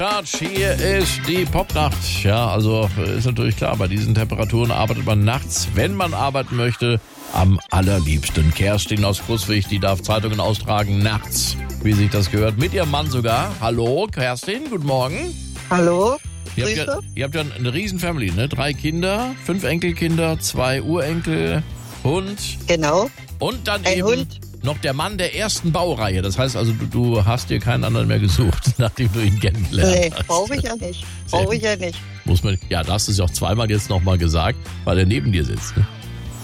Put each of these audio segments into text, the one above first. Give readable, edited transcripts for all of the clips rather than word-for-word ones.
Charge, hier ist die Popnacht. Ja, also ist natürlich klar, bei diesen Temperaturen arbeitet man nachts, wenn man arbeiten möchte, am allerliebsten. Kerstin aus Crußwig, die darf Zeitungen austragen nachts, wie sich das gehört, mit ihrem Mann sogar. Hallo, Kerstin, guten Morgen. Hallo, Ihr habt ja eine riesen Family, ne? 3 Kinder, 5 Enkelkinder, 2 Urenkel, Hund. Genau. Und dann Ein eben Hund. noch der Mann der ersten Baureihe. Das heißt also, du hast dir keinen anderen mehr gesucht, nachdem du ihn kennengelernt hast. Brauche ich ja nicht. Muss man, ja, da hast du es ja auch zweimal jetzt nochmal gesagt, weil er neben dir sitzt. Ne?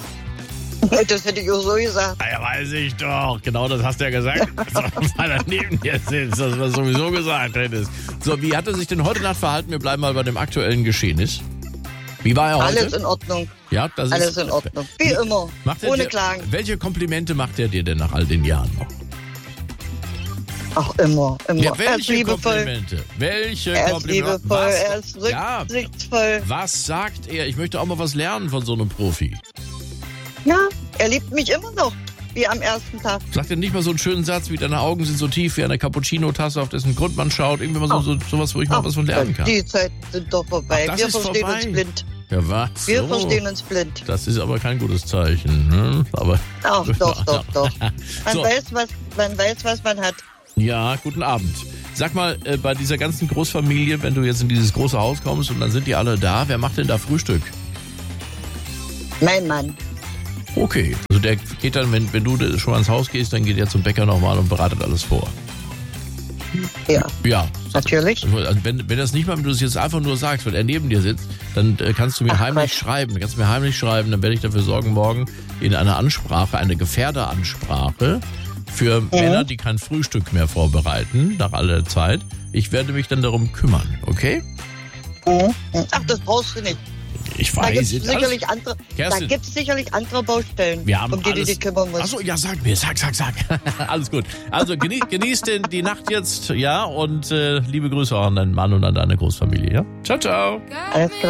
Das hätte ich auch so gesagt. Ja, weiß ich doch. Genau das hast du ja gesagt, weil er neben dir sitzt, dass du das sowieso gesagt hättest. So, wie hat er sich denn heute Nacht verhalten? Wir bleiben mal bei dem aktuellen Geschehnis. Wie war er heute? Alles in Ordnung. Ja, das Alles ist in Ordnung. Wie immer. Ohne Klagen. Welche Komplimente macht er dir denn nach all den Jahren noch? Ach, immer. Ja, Er ist welche liebevoll. Komplimente? Welche Er ist Komplimente? liebevoll, Was? er ist rücksichtsvoll. Was sagt er? Ich möchte auch mal was lernen von so einem Profi. Ja, er liebt mich immer noch, wie am ersten Tag. Sagt er nicht mal so einen schönen Satz wie, deine Augen sind so tief wie eine Cappuccino-Tasse, auf dessen Grund man schaut. Irgendwie mal sowas, wo ich mal was von lernen kann. Die Zeiten sind doch vorbei. Ach, das Wir ist verstehen vorbei. uns blind. Ja, was? Wir So. verstehen uns blind. Das ist aber kein gutes Zeichen. Ne? Aber Ach, doch. Man So. weiß, was man hat. Ja, guten Abend. Sag mal, bei dieser ganzen Großfamilie, wenn du jetzt in dieses große Haus kommst und dann sind die alle da, wer macht denn da Frühstück? Mein Mann. Okay, also der geht dann, wenn du schon ans Haus gehst, dann geht er zum Bäcker nochmal und bereitet alles vor. Ja, Ja. natürlich. Also wenn das nicht mal, wenn du es jetzt einfach nur sagst, weil er neben dir sitzt, dann kannst du mir heimlich schreiben. Dann werde ich dafür sorgen, morgen in einer Ansprache, eine Gefährderansprache für Männer, die kein Frühstück mehr vorbereiten, nach aller Zeit. Ich werde mich dann darum kümmern, okay? Ach, das brauchst du nicht. Ich Da weiß. gibt es sicherlich andere Baustellen, Wir haben um die du dich kümmern musst. Achso, ja, sag mir, sag. Alles gut. Also genieß die Nacht jetzt, ja, und liebe Grüße auch an deinen Mann und an deine Großfamilie, ja? Ciao, ciao. Alles klar.